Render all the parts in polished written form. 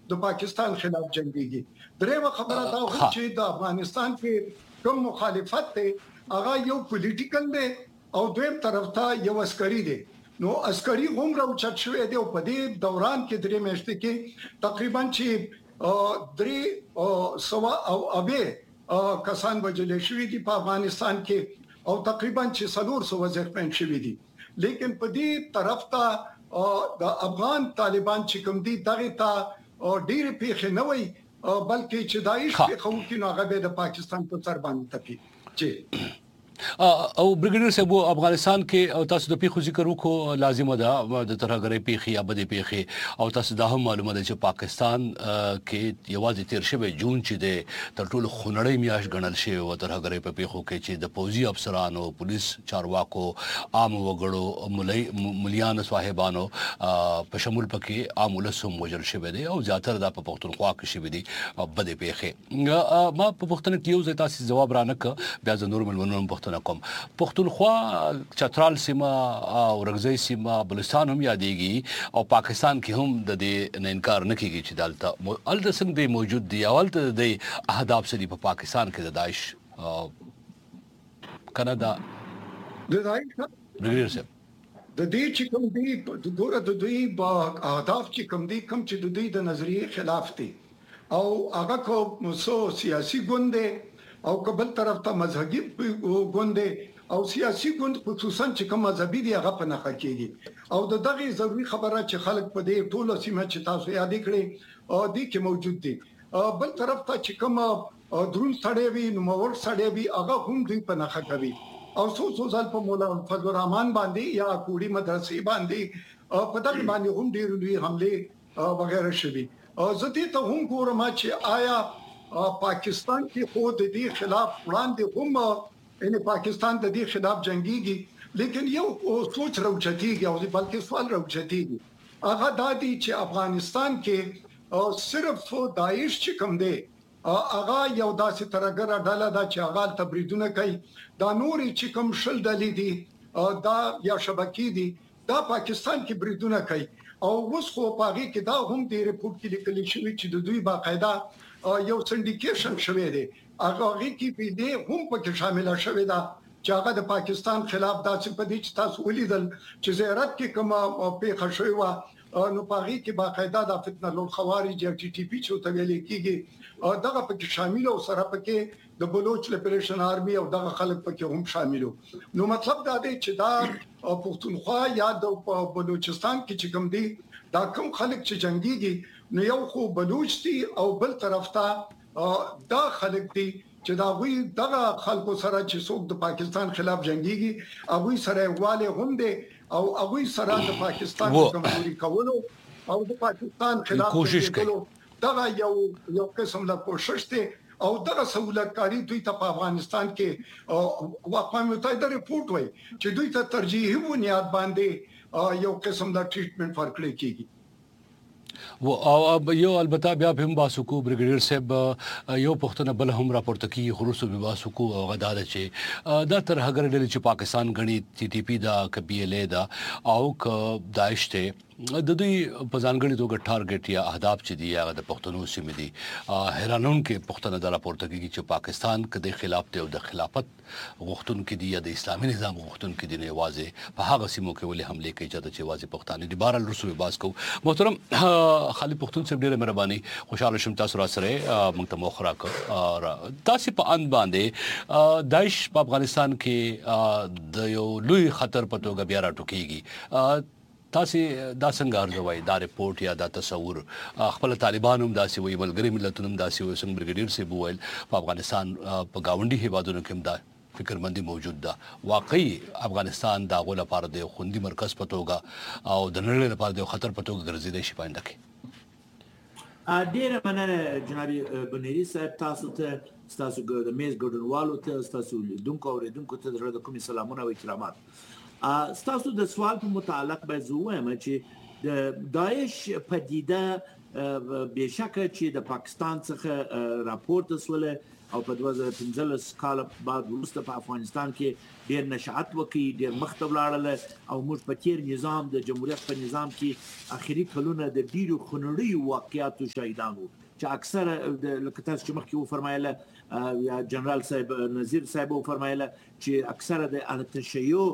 د پاکستان خلاف جنگيږي درېمه خبره دا و چې د افغانستان کې کوم مخالفت ته هغه یو پولیټیکل دی او دویم طرف ته یو عسکري دی نو عسکري هم راوچت شوی دی او په دې دوران کې درې میاشتې کې تقریبا چې درې سوا او اوه کسان وجل شوی دي په افغانستان کې او تقریبا چې 400 زخمیان شوی دي لیکن په دې طرف ته د افغان طالبان چې کوم دي دغه ته ډېر پیښ نه وي بلکې چې داعش په خو کې نو هغه د پاکستان په سر باندې تپي چې او برګیډیر صاحب افغانستان کې او تاسو د پیښو ذکر وکړو لازمه ده د ترهګرۍ پیښې یا بدې پیښې او تاسو دا هم معلومه ده چې پاکستان کې یوازې تیر شوی جون چې د تر ټولو خونړۍ میاشت ګڼل شوی او ترهګرۍ په پیښو کې چې د پوځي افسرانو پولیس چارواکو عام وګړو مليانو صاحبانو په شمول پکې عام ولس هم وژل شوی دی او زیاتره د پښتونخوا کې شوی دي بدې پیښې ما په پښتنه کې یو ځای تاسو جواب رانک بیا د نور ملمنو کوم پښتونخوا چترال سیمه او رغزي سیمه بلوچستان هم یادېږي او پاکستان کې هم د دې نه انکار نه کیږي چې دلته څنګه موجود دي او دلته د اهداف سری په پاکستان کې د داعش کانادا د داعش برګیډیر صاحب د دې چې کوم دي ګوره د دوی په اهداف چې کوم دي کوم چې د دوی د نظریه خلاف دي او هغه کوم سیاسي ګوند او قبل طرف ته مذهبي ګوند او سیاسي ګوند خصوصا چې کوم مذهبي دی هغه په نخښه کېږي او د دغه ضروري خبره چې خلک په دې ټوله سیمه چې تاسو یاد کړئ او دې کې موجود دي بل طرف ته چې کوم درون سړی وي نو مور سړی وي هغه هم دوی په نخښه کوي او څو ځل په مولا فضل الرحمن باندې یا کوړی مدرسې باندې په دغه باندې هم ډېر لوی حمله وغیرہ شوي زه دې ته هم ګورم چې آیا پاکستان کې خو د دې خلاف وړاندې هم ان پاکستان د دې خلاف جنگيږي لیکن یو سوچ راوچتيږي او بلکې سوال راوچتيږي هغه د دې چې افغانستان کې صرف داعش چې کوم دی هغه یو داسې ترګر ډاله دا چې هغه تبریدونه کوي دا نور چې کوم شل ډلې دي دا یا شبکې دي دا پاکستان کې بریدونه کوي او اوس خو پاږي کې دا هم د ریپورت کې لیکل شوی چې د دوی باقاعده یو سندیکیشن شوی دی هغه کې په دې هم پکې شامل شوی دا چې هغه د پاکستان خلاف داسې په دې چې تاسو ولیدل چې زیارت کې کومه پیښه شوی و نو پاږي کې باقاعده د فتنه الخوارج یا ټي ټي پی چې ته ویل کېږي دغه پکې شامل او سره پکې د بلوچ لیبریشن آرمي او دغه خلک پکې هم شامل نو مطلب دا دی چې دا پښتونخوا یا د بلوچستان کې چې کوم دي دا کوم خلک چې جنگيږي نو یو خو بلوچ دي او بل طرف ته دا خلک دي چې دا وی دغه خلکو سره چې څوک د پاکستان خلاف جنگيږي هغه سره واله هم دي او هغه سره د پاکستان کمزوري کولو او د پاکستان خلاف کوشش کوي دا یو قسم له کوشش دي او دغه سہولتکاری دوی ته په افغانستان کې اقوام متحده ریپورت وایي چې دوی ته ترجیحي بنیاد باندې یو قسم د ټریټمنټ ورکړل کیږي او یو البته بیا هم باسکو برګیډیر صاحب یو پښتنه بل هم راپورته کی خروسو به باسکو او غداده چې دا تر هغه ډلې چې پاکستان غني ټي ټي پی دا کبیله دا او ک داعش ته د دوی په ځانګړي توګه ټارګټ یا اهداف چې دی هغه د پښتنو سیمې دي حیرانون کې پښتنه د راپورته کیږي چې پاکستان کې د خلاف ته او د خلافت غوښتون کې دی یا د اسلامي نظام غوښتون کې دی نه واځي په هغه سیمو کې ولې حمله کوي چې واځي پښتانه دي بهر رسوي باز کو محترم خالد پښتون صاحب ډیره مهرباني خوشاله شم تاسو را سره موږ ته مخ راک تاسو په ان باندې داعش په افغانستان کې د یو لوی خطر په توګه بیا راټوکیږي تاسو دا څنګه ارزوي دا ریپورت یا دا تصور خپل طالبان هم داسې وي ملګری ملتونو هم داسې وي څنګه برګیډیر سی بوویل په افغانستان په گاونډي هیوادونو کې هم دا فکرمندي موجود ده واقعي افغانستان دا غو لپاره د خوندي مرکز په توګه او د نړۍ لپاره د خطر په توګه ګرځیدای شي پاینده کې ډیره مننه جناب بنيري صاحب تاسو د میز ګډونوالو ته تاسو لیدونکو او اوریدونکو ته د کومي سلامونه او احترامات ستاسو د سوال په متعلق به زه وایم چې د داعش پدیده بشکه چې د پاکستان څخه راپورته سوله او په 2015 کال بعد وروسته په افغانستان کې ډېر نشأت وکړي، ډېر مخته ولاړل او موږ په تیر نظام د جمهوریت په نظام کې اخري کلونه د ډېرو خونړیو واقعیاتو شاهدان وو چې اکثره لکه تاسو چې مخکې وفرمایله یا جنرال صاحب نظیر صاحب وفرمایله چې اکثره د تشیع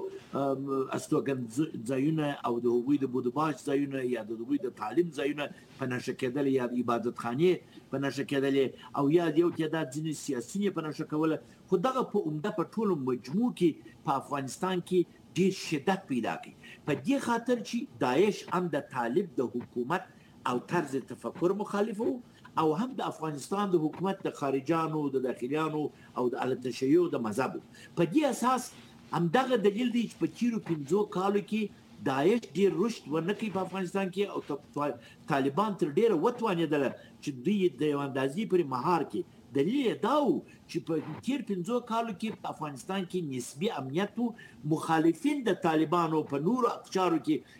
استوګن ځایونه او د هغوی د بودباش ځایونه یا د هغوی د تعلیم ځایونه په نشه کېدل یا عبادت خانې په نشه کېدل او یا یو تعداد ځینې سیاسي په نشه کوله، خو دغه په عمده په ټولو مجموع کې په افغانستان کې ډېر شدت پیدا کړي په دې خاطر چې داعش هم د طالب د حکومت او طرز تفکر مخالف وو او هم د افغانستان د حکومت د خارجانو د داخلیانو او د التشیع د مذهب په دې اساس همدغه دلیل دی چې په تیرو 15 کالو کې داعش ډېر رشد ورنکړي په افغانستان کې او طالبان تر ډېره وتوانېدل چې دوی د یو اندازې پورې مهار کې. دلیل دا و چې په تیر 15 کالو کې په افغانستان کې نسبي امنیت مخالفین د طالبانو په نورو اقشارو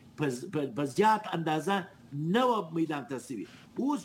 کې په زیات اندازه نو میدان ته سوي. اوس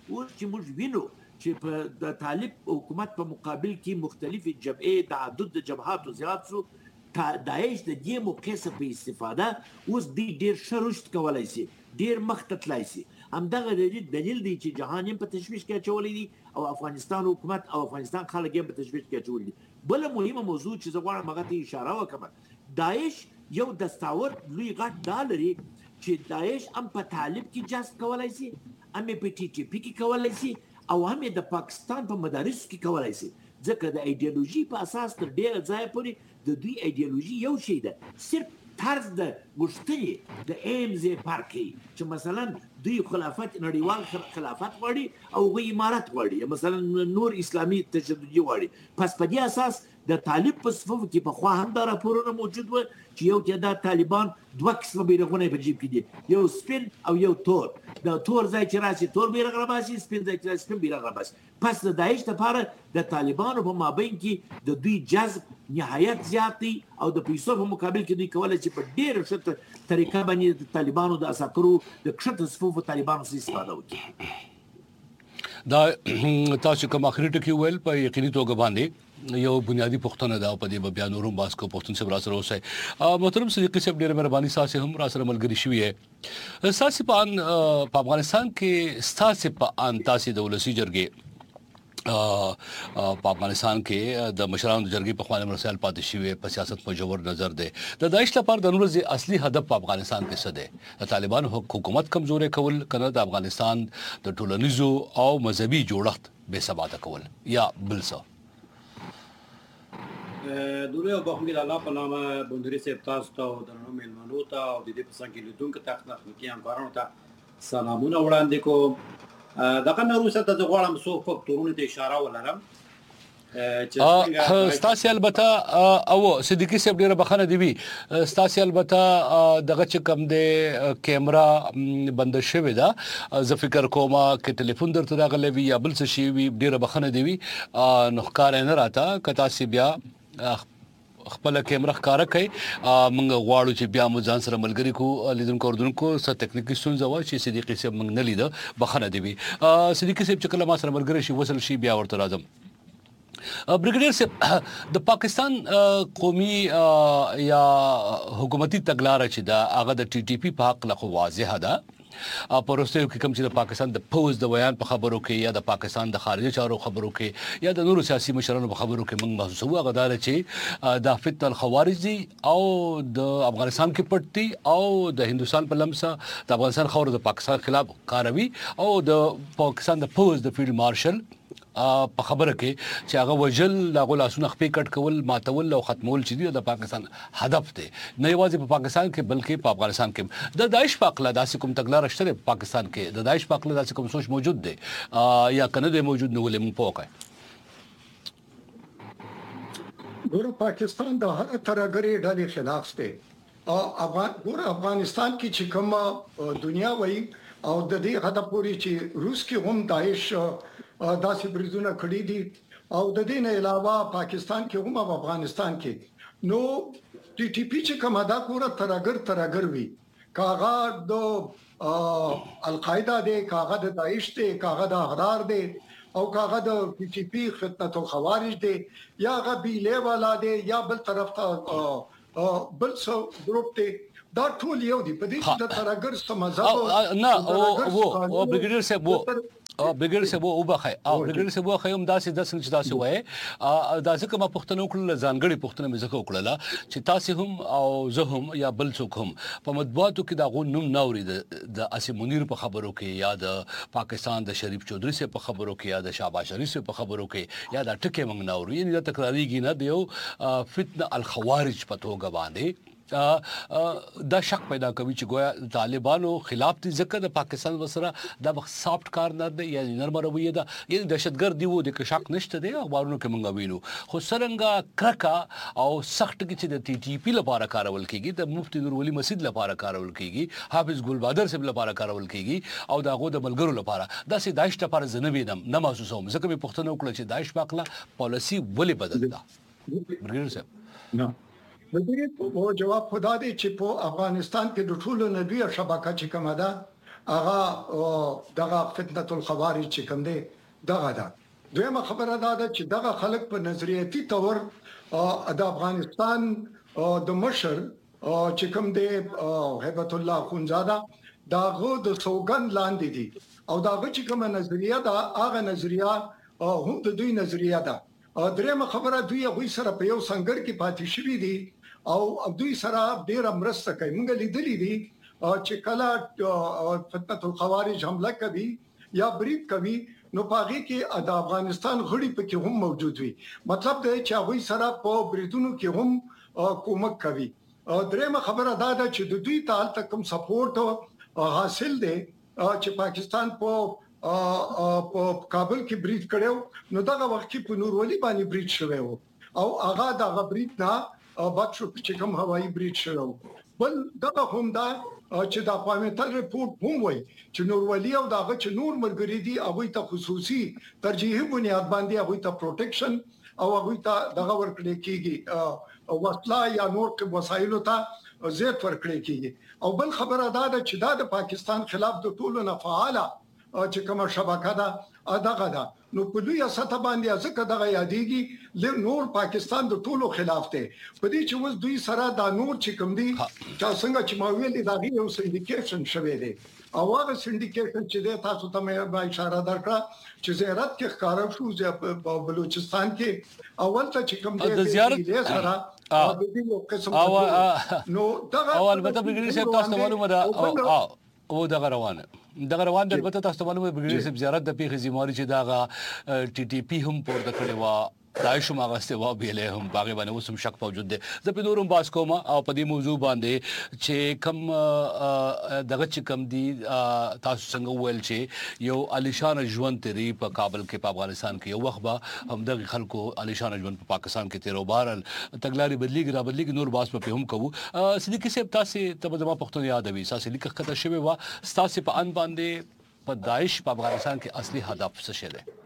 چې موږ وینو چې په د طالب حکومت په مقابل کې مختلفې جبهې د عدد د جبهاتو زیات شو، داعش د دې موقع څخه په استفاده اوس ډېر ښه رشد کولی شي، ډېر مخته تللی شي. همدغه دلیل دی چې جهان یې په تشویش کې اچولی دی او افغانستان حکومت او افغانستان خلک یې په تشویش کې اچولی دي. بله مهمه موضوع چې زه غواړم هغه ته اشاره وکړم، داعش یو دستاور لوی غټ دا لري چې داعش هم په طالب کې جذب کولی شي، هم یې په ټي ټي پي کې کولی شي او هم یې د پاکستان په مدارسو کې کولی شي، ځکه د ایډیالوژي په اساس تر ډېره ځایه پورې د دوی ایډیالوژي یو شی ده، صرف طرز د غوښتنې د ایمز یې فرق کوي چې مثلا دوی خلافت نړیوال خلافت غواړي او هغوی امارت غواړي، مثلا نور اسلامي تشددي غواړي. پس په دې اساس د طالب په صفوف کې پخوا هم دا راپورونه موجود و چې یو تعداد طالبان دوه قسمه بیرغونه په جیب کې دي، یو سپین او یو تور. د تور ځای چې راشي تور بیرغ راباسي، سپین ځای چې راشي سپین بیرغ راباسي. پس د داعش لپاره د طالبانو په مابین کې د دوی جذب نهایت زیات دی او د پیسو په مقابل کې دوی کولی چې په ډېره ښه طریقه باندې د طالبانو د عساکرو د کښته صفوفو طالبانو څخه استفاده وکړي. دا تاسو کوم اخري ټکی ویل په یقیني توګه باندې یو بنیادی پوښتنه دا په دې بیا نورم باس کو پښتون صاحب را سره اوسه محترم صدیقی صاحب ډېر مهرباني ساسه هم را سره ملګری شوی ہے ساسي په افغانستان کې ستاسو په ان تاسو د ولسی جرګې په افغانستان کې د مشرانو د جرګې په خوانه مرسل پاتې شوی په سیاست په جوړ نظر دی د داعش لپاره د نور اصلي هدف په افغانستان کې څه دی؟ د طالبانو حکومت کمزوري کول کنه د افغانستان د ټولنیزو او مذهبي جوړښت بے ثباته کول یا بل څه؟ دوله او بخمیر الله په نامه بندري صاحب تاسو ته او د نوم ملمنو ته او د دې په څنګه لیدونکو ته تخنیکی همکارانو ته سلامونه وړاندې کوم. دغه نه وروسته د غواړم څو فکتورونو ته اشاره ولرم چې ستاسو البته او صدیقی صاحب ډیره بخنه دی وی ستاسو البته دغه چې کم دی کیمرا بند شوی دا زه فکر کوم چې ټلیفون درته راغلی وی یا بل څه شی وی ډیره بخنه دی وی نو ښکار نه راته کتا سی بیا خپل کیمرا ښکارا کوي موږ غواړو چې بیا مو ځان سره ملګری کو لیدونکو اوردونکو څه ټکنیکی ستونزه و چې صدیقی صاحب موږ نه لیده بخنه دی وی صدیقی صاحب چې کله ما سره ملګری شي وصل شي بیا ورته راځم. ब्रिगेडियर से د پاکستان قومي یا حکومتي تګلارې چې دا هغه د ټي ټي پی په حق له واضحه ده پروسته کې کوم چې د پاکستان د پوز د بیان په خبرو کې یا د پاکستان د خارجي چارو خبرو کې یا د نورو سیاسي مشرانو په خبرو کې موږ محسوسه غدار چې د فتنه الخوارج دي او د افغانستان کې پټتي او د هندستان په لمسه د افغانستان خور د پاکستان خلاف کاروي او د پاکستان د پوز د فیلډ مارشل په خبره کې چې هغه وجل لاغو لاسونه خپې کټ کول ماتول او ختمول چې دی د پاکستان هدف دی نه یوازې په پاکستان کې بلکې په افغانستان کې د داعش په اقلا داسې کوم تګلار شته په پاکستان کې د داعش په اقلا داسې کوم سوچ موجود دی یا کنه دی موجود نه ولې مونږ پوکای ګور پاکستان د هر ترګری ډلې خلاف دی او افغانستان کې چې کوم دنیا وایي او د دې هدف پوری چې روس کې هم داعش داسې بریزونه کړی دي او د دې نه علاوه پاکستان کې هم او افغانستان کې نو ټي ټي پی چې کومه دا کوره ترګر وی کاغه د القاعده دی کاغه د داعش دی کاغه د احرار دی او کاغه د پی ټی پی فتنه الخوارج دی یا غبیله والا دی یا بل طرف ته بل څو ګروپ دی دا ټول یو دی په دې چې د ترګر سمزه نه او بریګیډر صاحب بریګیډر صاحب او بخای او بریګیډر صاحب خو هم داسې د څنګه تاسو وای دا ځکه ما پښتنو کړل ځانګړي پښتنو مې ځکه وکړه چې تاسو هم او زه هم یا بل څوک هم په مطبوعاتو کې دا غو نوم ناوري د اسی منیر په خبرو کې یا د پاکستان د شریف چودھری سے په خبرو کې یا د شهباز شریف سے په خبرو کې یا دا ټکي موږ ناوري یعنی دا تکراریږي نه دیو فتنه الخوارج پتو غباندې دا شک پیدا کوي چې گویا طالبانو خلاف دي ځکه د پاکستان وسره دا سافت کار نه دی یا نرم رویه ده یعنی دهشتګرد دی وو د شک نشته دی اخبارونو کې مونږ وینو خو څنګه کرکا او سخت کې چې د ټي ټي پی لپاره کارول کیږي د مفتی نور ولی مسجد لپاره کارول کیږي حافظ ګل بادر صاحب لپاره کارول کیږي او داغه د ملګرو لپاره دا سي داعش لپاره زنویدم نه محسوسوم ځکه په پښتنو کړ چې داعش پاکله پالیسی ولې بدلدا برګر صاحب نه د دې په جواب خدا دی چې په افغانستان کې د ټولو نبی شبکه چې کومه ده هغه دغه فتنه الخوارج چې کوم دی دغه ده دویمه خبره ده چې دغه خلک په نظریاتي تور د افغانستان د مشر چې کوم دی هیبت الله خونزاده داغه د سوګند لاندې دي او داغه چې کومه نظریه ده هغه نظریه هم د دوی نظریه ده درېمه خبره دوی غوي سره په یو څنګه کې پاتې شوی دي او دوی سره ډیر مرسته کوي موږ لیدلې دي چې کله فتنه الخوارج حمله کوي یا بریټ کوي نو پاغي کې د افغانستان غړي پکې هم موجود وي مطلب دا چې هغه سره په بریټونو کې هم کومک کوي درېمه خبره دا ده چې د دوی تعال تکم سپورټ حاصل دي چې پاکستان په کابل کې بریټ کړو نو دغه وخت کې په نورولي باندې بریټ شوی او هغه دغه بریټ نه بچو چې کوم هوایي بریټ شو بل دغه هم دا چې د اقوامتل ریپورت هم وایي چې نورولي او دغه چې نور مرګري دي هغه ته خصوصي ترجیحي بنیاد باندې هغه ته پروټیکشن او هغه ته دغه ورکړي کیږي وسلا یا نور کې وسایلو ته زیات ورکړي کیږي او بل خبره دا ده چې دا د پاکستان خلاف د ټولو نه فعاله چې کومه شبکه ده دغه ده نو په لوی سطح باندې ځکه دغه یادېږي نور پاکستان د ټولو خلاف دی په دې چې وس دوی سره دا نور چې کوم دي چې څنګه چې ما ویل دا یو سندیکیشن شوی دی او هغه سندیکیشن چې د تاسو ته مې اشاره درکړه چې زیارت کې ښکارا شو په بلوچستان کې اول ته چې کوم د زیارت سره د دې یو قسم نو دغه او البته بریګیډر صاحب تاسو معلومه ده او دغه روانه د البته تاسو معلومه بریګیډر صاحب زیارت د پیښې زمواري چې داغه ټي ټي پی هم پورته کړي وا داعش هم هغه استوا بیله هم باغ باندې اوسم شک موجود دی زه په نورم باس کوم او په دې موضوع باندې چې کم دغه چې کم دی تاسو څنګه ویل چې یو الیشان ژوند تیری په کابل کې په افغانستان کې یو وخت به هم د خلکو الیشان ژوند په پاکستان کې تیرو بارل تګلاري بدلیږي نور باس په هم کوو صدیقي صاحب تاسو ته زما پښتون یادوي تاسو لیکه کته شوی وا تاسو په ان باندې په داعش په افغانستان کې اصلي هدف څه شي دی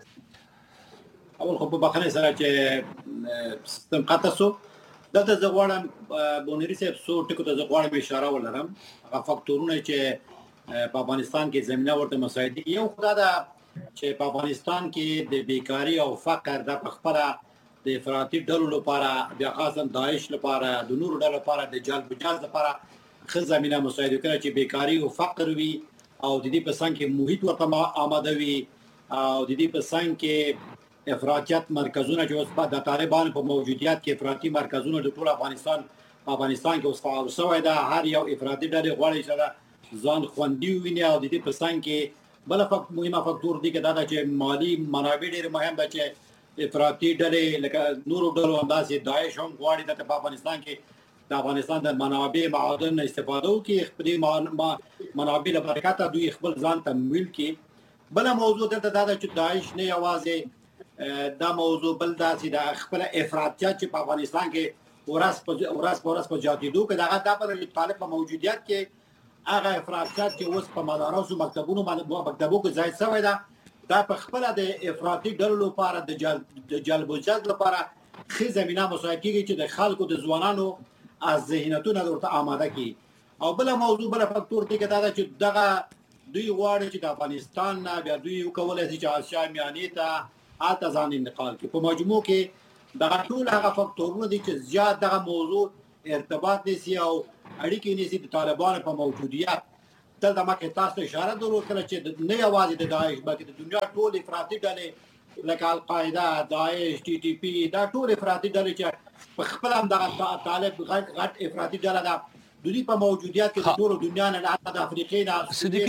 اول خو په بخنه سره چې سیستم قطع شو دلته زه غواړم بونری صاحب سو ټکو ته زه غواړم اشاره ولرم هغه فاکتورونه چې په افغانستان کې زمينه ورته مساعد دي یو خدای دا چې په افغانستان کې د بیکاری او فقر د خپله د افراطي ډلو لپاره بیا خاصه داعش لپاره د نورو ډلو لپاره د جلب لپاره خل زمينه مساعد کړي چې بیکاری او فقر وي او د دې په څنګ کې محیط ورته آماده وي او د دې په څنګ کې افراطیت مرکزونه چې اوس په طالبانو په موجودیت کې افراطي مرکزونه د ټول افغانستان کې اوس فعال شوی دا هر یو افراطي ډلې غواړي چې ځان خوندي ویني او د دې په څنګ کې بل مهمه فاکتور دی چې دا چې مالی منابع ډېر مهم ده چې افراطي ډلې لکه نورو ډلو اندازې داعش هم غواړي د افغانستان کې د افغانستان د منابع معادن استفاده وکړي خپل منابع له برکته دوی خپل ځان تمویل کړي بل موضوع دلته دا چې داعش نه یوازې دا موضوع بل داسې د خپل افراطیت چې په افغانستان کې ورځ په جاتیدو کې دغه د پر طالب په موجودیت کې هغه افراطیت چې اوس په مدارس او مکتبونو کې ځای شوی دا په خپل د افراطي ډلو لپاره د جلب او جذب لپاره خې زمينه مساعد کیږي چې د خلکو د ځوانانو از ذهنیتونه ورته آماده کړي او بل موضوع بل فاکتور دی چې دا چې دغه دوی غواړي چې د افغانستان نه بیا دوی وکولای شي چې آسیا میانې ته هلته ځان انتقال کړي. په مجموع کې دغه ټول هغه فکتورونه دي چې زیات دغه موضوع ارتباط نیسي او اړیکې نیسي د طالبانو په موجودیت. دلته مخکې تاسو ته اشاره درلود کله چې نه یوازې د داعش بلکې د دنیا ټول افراطي ډلې لکه القاعده، داعش، ټي ټي پي، دا ټول افراطي ډلې چې په خپل هم دغه طالب غټ افراطي ډله ده، د دوی په موجودیت کې د ټولو دنیا نه حتی د افریقې نه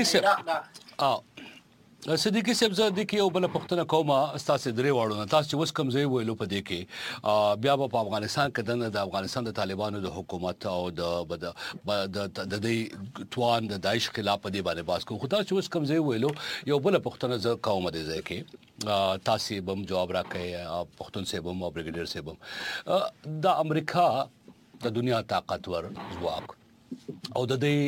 صدیقي صاحب زه د کې یو بل پښتنه کومه تاسو درې واړو نه تاسو چې وس کم ځای ویلو په دې کې بیا په افغانستان کې د افغانستان د طالبانو د حکومت او د توان د داعش خلاف په دې باندې باس کوو. خو تاسو چې وس کم ځای ویلو یو بل پښتنه زه کومه دې ځای کې تاسو به جواب راکړئ پښتون صاحب او بریګیډیر صاحب د امریکا د دنیا طاقتور ځواک او د دې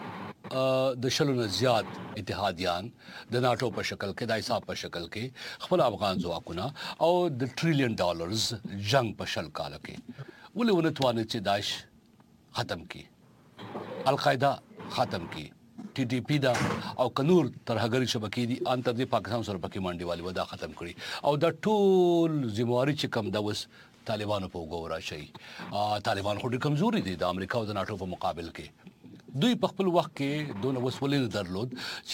د شلونه زیات اتحادیان د ناتو په شکل کې د حساب په شکل کې خپل افغان ځواکونه او د $1 ټریلیون جنگ په شل کال کې ولې ونتوانه چې داعش ختم کی، القاعده ختم کی، ټي ټي پی دا او کنور ترهګری شبکې دي ان تر دې پاکستان سره پکې منډي والی ودا ختم کړي او دا ټول ذمہواری چې کم دا وس طالبانو په وګورا شي. طالبان خو ډېر کمزوري دي د امریکا او د ناتو په مقابل کې. دوی په خپل وخت کې دونه وسولې درلود چې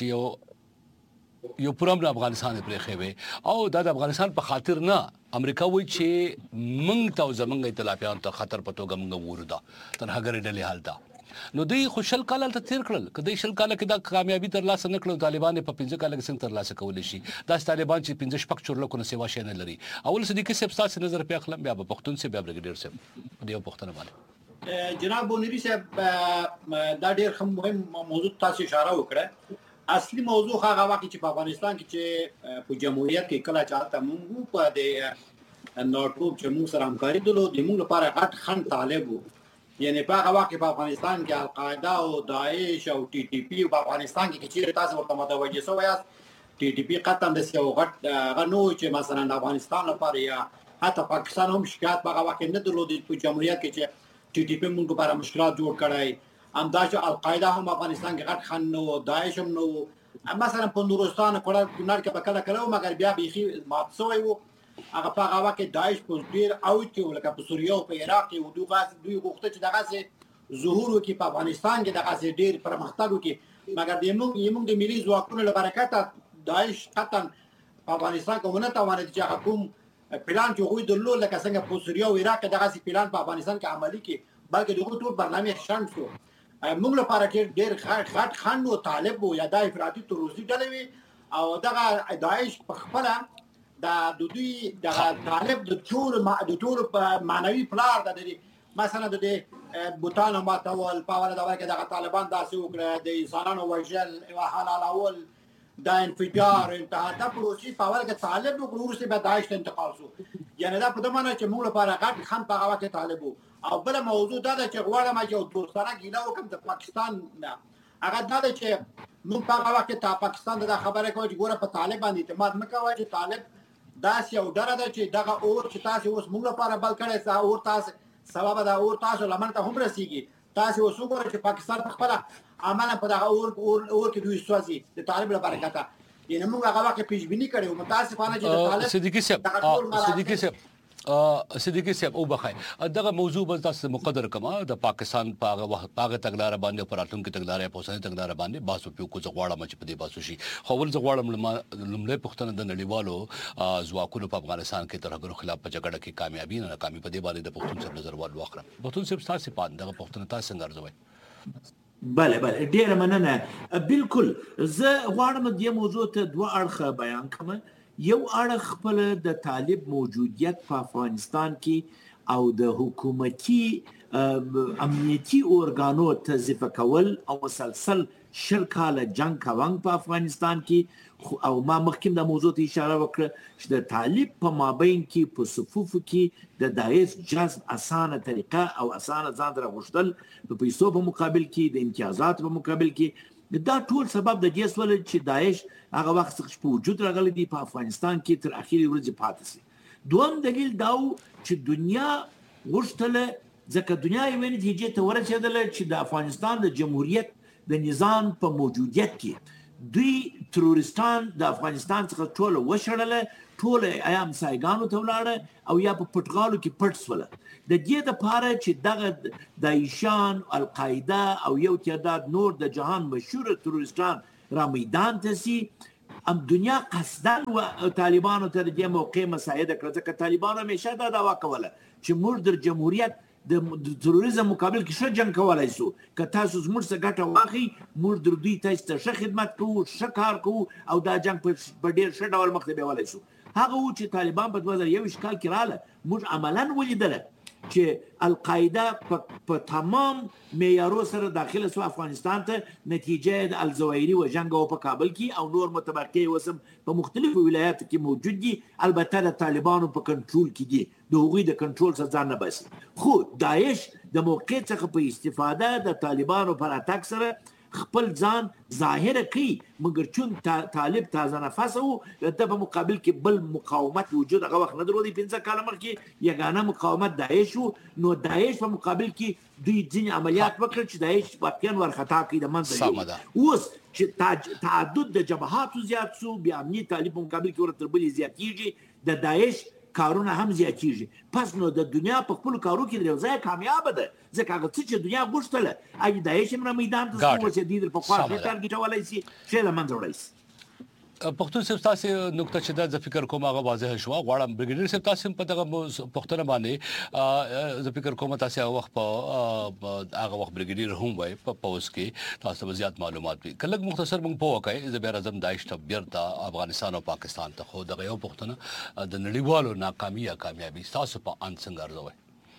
یو پرم افغانستان پرې خوي او د افغانستان په خاطر نه امریکا وایي چې موږ ته زمونږ ائتلافیان ته خطر پتو ګمږ وردا تر هغه ډلې حالت. نو دوی خوشل کال ته تیر کړل کله شل کال کې دا کامیابی تر لاسه نه کړل. طالبان په 15 کال کې څنګه تر لاسه کول شي؟ دا طالبان چې 15 شپک چورلو کو نه سیوا شي نه لري. اول صدیقي صاحب تاسو نظر په اخلم بیا په پښتون سے بیا بریګیډیر صاحب دیو پښتون باندې جناب بونری صاحب دا ډېر مهم موضوع تاسو اشاره وکړه. اصلي موضوع هغه وخت چې په افغانستان کې چې په جمهوریت کې کله چاته موږ په د ناتو چې موږ سره همکاري درلود د موږ لپاره غټ خن طالب وو. یعنی په هغه وخت په افغانستان کې القاعده او داعش او ټي ټي پی په افغانستان کې چې تاسو ورته متوجه شوی یاست ټي ټي پی قطعا د یو غټ غنو چې مثلا افغانستان لپاره یا حتی پاکستان هم شکایت په هغه وخت نه درلود په جمهوریت کې چې ټي ټي پی موږ لپاره مشکلات جوړ کړای. انداز القاعده هم افغانستان کې غټ خن نو، داعش هم نو، مثلا په نورستان کونړ کې په کله کله مګر بیا بيخي مات شوی وو. هغه په هغه وخت داعش په ډیر او کې ولکه په سوریه او په عراق کې دوی غوښته چې دغه ظهور وکړي په افغانستان کې دغه ډیر پرمختګ وکړي مګر موږ د ملي ځواکونو له برکت داعش قطعا په افغانستان کې ونه توانید چې حکومت پلان چې غوي درلود لکه څنګه په سوریه او عراق کې دغه پلان په افغانستان کې عملي کې بلکې دغه ټول برنامه شامل شو. موږ لپاره کې ډېر غټ خان او طالب او یا د افراطي تروریستي ډلې او دغه داعش په خپل د دوی د طالب د ټول معنوي پلار د مثلا د بوتانو ماتول په اول دا کې د طالبان داسې وکړه د انسانانو وژل او حلالول د انفجار انتها د پروسې په اول کې طالب وګورسته به داعش ته انتقال شو. یعنی دا په دمانه چې موږ لپاره غټ خان په هغه کې طالب او بل موضوع دا چې غواړم چې دوستانه ګیله وکم د پاکستان نه هغه دا چې موږ په هغه وخت ته پاکستان د خبره کوي چې ګوره په طالب باندې اعتماد مکوئ چې طالب داسې یو ډره ده چې دغه اور چې تاسو اوس موږ لپاره بل کړی اور تاسو سبب دا اور تاسو لمن ته هم رسیږي. تاسو اوس وګورئ چې پاکستان په خپل عمل په دغه اور کې دوی سوځي د طالب لپاره کته. یعنی موږ هغه وخت پیشبینی کړو متاسفانه چې طالب صدیقي صاحب او بخای دغه موضوع بس تاسو مقدر کما د پاکستان پاغه تګلار باندې پراتون کې تګلار په اوسنۍ تګلار باندې باسو پیو کو زغواړه مچ په دې باسو شي خول زغواړه لمړی پښتنه د نړیوالو ځواکونو په افغانستان کې ترهګرو خلاف په جګړه کې کامیابی نه ناکامي په دې باندې د پښتون صاحب نظر وال واخره پښتون صاحب تاسو په دغه پښتنه تاسو څنګه ارزوي؟ بله ډیره مننه. بالکل زه غواړم دې موضوع ته دوه اړخه بیان کړم. یو اړخ خپل د طالب موجودیت په افغانستان کې او د حکومتي امنیتي اورګانو تضعیف کول او مسلسل شل کاله جنگ کوان په افغانستان کې او ما مخکې د موضوع ته اشاره وکړه چې د طالب په مابین کې په صفوفو کې د داعش جذب اسانه طریقه او اسانه ځان راغوښتل په پیسو په مقابل کې د امتیازات په مقابل کې دا ټول سبب د دې سول چې داعش هغه وخت څخه په وجود راغلی دی په افغانستان کې تر اخیری ورځې پاتې شي. دوم دلیل دا چې دنیا غوښتله ځکه دنیا یې نتیجې ته ورسېدله چې د افغانستان د جمهوریت د نظام په موجودیت کې دوی ترورستان د افغانستان څخه ټوله وشړله، ټوله یا همسایګانو ته ولاړه او یا په پټغالو کې پټ سوله. د دې دپاره چې دغه داعشان، القاعده او یو تعداد نور د جهان مشهور ترورستان را میدان ته سي، دنیا قصدن و طالبانو ته د دې موقع مساعده کړه، ځکه طالبانو همیشه دا دعوا کوله چې موږ د جمهوریت د تروریزم مقابل کې ښه جنګ کولی سو، که تاسو زموږ څخه ګټه واخلئ موږ در دوی تاسو ته ښه خدمت کوو، ښه کار کوو او دا جنګ په ډېر ښه ډول مخ ته بیولی سو. هغه و چې طالبان په 2021 کال کې راله، موږ عملا ولیدله چې القاعده په تمام معیارو سره داخله سو افغانستان ته، نتیجه د الزوایري و جنګ په کابل کې او نور متبرکې وسم په مختلفو ولایاتو کې موجود دي. البته د طالبانو په کنټرول کې دي، د هغوی د کنټرول څخه ځان نه باسي. خو داعش د موقع څخه په استفاده د طالبانو پر اتاک سره خپل ځان ظاهره کوي، مګر چون طالب تازه نفس و د په مقابل کې بل مقاومت وجود هغه وخت نه درلودی. 15 کاله مخکې یګانه مقاومت داعش و، نو داعش په مقابل کې دوی ځینې عملیات وکړل چې داعش واقعا ورخطا کړي د منځه. اوس چې تعدد د جبهاتو زیات سو، بیا امني طالب په مقابل کې ورته بلې زیاتېږي، د داعش کارونه هم زیاتېږي. پس نو د دنیا په خپلو کارو کې یو ځای کامیابه ده، ځکه هغه څه چې دنیا غوښتله اگه داعش هم را میدان ته سو چې دوی په خوا ښه ټارګېټولی سي، ښه له منځه وړی سي. پښتون صاحب تاسې نقطه چې دا زه فکر کوم هغه واضح شوه. غواړم بریګیډیر صاحب تاسې په دغه پوښتنه باندې زه فکر کوم تاسې هغه وخت بریګیډیر هم وای په پوز کې تاسو به زیات معلومات وي. که لږ مختصر موږ پوه وکړئ زه بیا راځم داعش ته بیرته افغانستان او پاکستان ته. خو دغه یو پوښتنه د نړیوالو ناکامي یا کامیابي تاسو په اند څنګه ارزوئ؟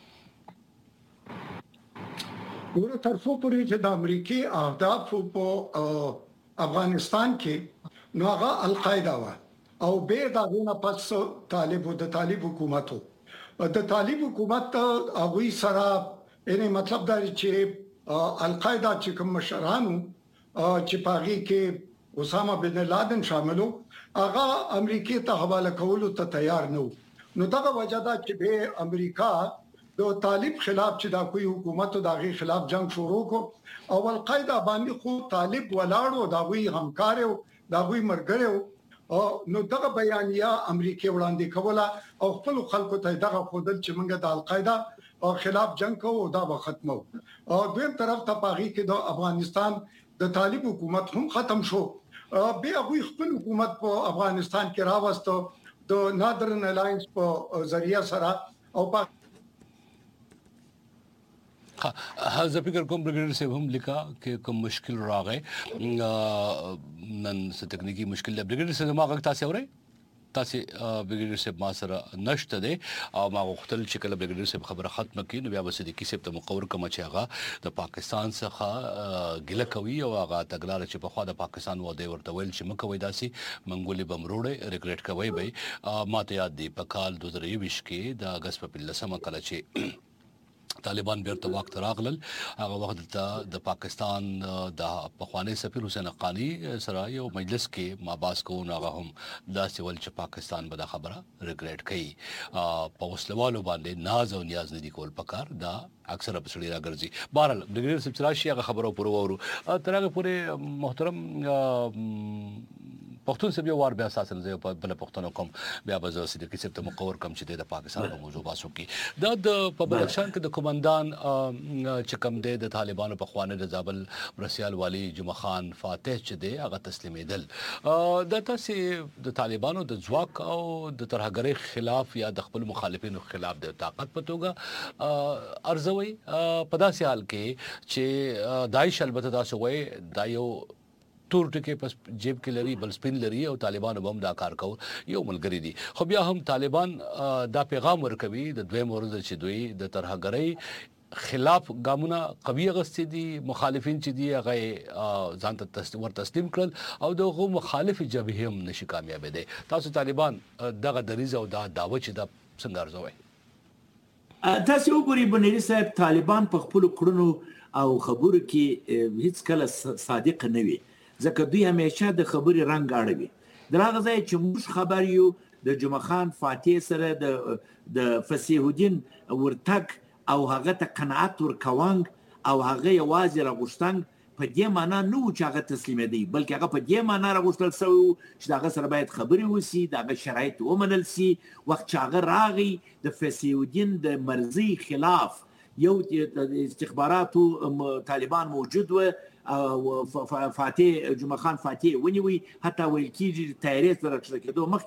ګوره تر څو پورې چې د امریکای اهداف په افغانستان کې نو هغه القاعده و او به دا نه پس طالب حکومت د طالب حکومت هغه سره یعنی مطلب دا چې القاعده چې کوم مشرانو چې پاغي کې اسامه بن لادن شاملو هغه امریکای ته حواله کولو ته تیار نو دغه وجه دا چې به امریکا د طالب خلاف چې دا کوئی حکومت او دغه خلاف جنگ شروع کو او القاعده باندې خو طالب ولاړو دا وی همکارو دا وی مرګرو نو دغه بیانیه امریکای وړاندې کوله او خپل خلکو ته دغه خودل چې موږ د القاعده خلاف جنگ کوو دا به ختمو. او دویم طرف ته پاغي کې د افغانستان د طالب حکومت هم ختم شو، بیا غوي خپل حکومت په افغانستان کې راوستو د نادرن الاینس په ذریعہ سره او زه فکر کوم بریګیډیر صاحب هم لیکا کې کوم مشکل راغی نن څه تکنیکی مشکل دی. بریګیډیر صاحب ما غږ تاسو اورئ؟ تاسو بریګیډیر صاحب ما سره نشته دی او ما غوښتل چې کله بریګیډیر صاحب خبره ختمه کړي نو بیا به صدیقي صاحب ته مقور کوم چې هغه د پاکستان څخه ګیله کوي او هغه تګلارې چې په خوا د پاکستان وده ورته ویل چې مکوې داسي منګولې بمروړې ریګریټ کوي به ماته یاد دی په کال 2020 کې د اگست په 15 کله چې طالبان بیرته وخت راغلل هغه وخت د پاکستان د پخوانی سفیر حسین حقانی سره یو مجلس کې ما باس کو هغه هم داسې ول چې پاکستان به دا خبره ریګریټ کوي په وسلوالو باندې ناز او نیاز نه دي کول پکار دا اکثر په سړي راګرځي. بهرحال بریګیډیر صاحب راشي هغه خبرو پر وورو تر هغه پورې محترم پښتون صاحب یو وار بیا اساسا زه په بل پښتون کوم بیا به زه صدیقي صاحب ته مقور کوم چې د پاکستان په موضوع باسو کې دا د په بلوچستان کې د کمانډان چې کوم دی د طالبانو په خوانه د زابل مرسیال والی جمعه خان فاتح چې دی هغه تسلیمیدل د تاسو د طالبانو د ځواک او د ترهګرۍ خلاف یا د خپل مخالفینو خلاف د طاقت په توګه ارزوي په داسې حال کې چې داعش البته تاسو وایي دا یو تور ټکی پس جیب کې لري بل سپین لري او طالبان هم دا کار کوي یو ملګری دي. خو بیا هم طالبان دا پیغام ورکوي د دوی مورز چې دوی د ترهګرۍ خلاف ګامونه قوي غستې دي مخالفین چې دي هغه ځان ته تسلیم کړل او دغه مخالف جبهه هم نشي کامیاب دي. تاسو طالبان دغه دریزه او دا دعوه چې دا څنګه ارزوي؟ تاسو وګورئ بنيري صاحب طالبان په خپل کړنو او خبرو کې هیڅ کله صادق نه وي ځکه دوی همیشه د خبرې رنګ اړوي. دغه ځای چې موږ خبر یو د جمعه خان فاتح سره د فصیح الدین ورتګ او هغه ته قناعت ورکوانګ او هغه یوازې راغوښتنګ په دې معنا نه و چې هغه تسلیمېدی بلکې هغه په دې معنا راغوښتل شوی و چې د هغه سره باید خبرې وسي د هغه شرایط ومنل سي وخت چې هغه راغی د فصیح الدین د مرضي خلاف یو استخباراتو طالبان موجود و فاتح جمعه خان فاتح ونیوی حتی ویل کېږي تیارې سره کښته کېدو مخکې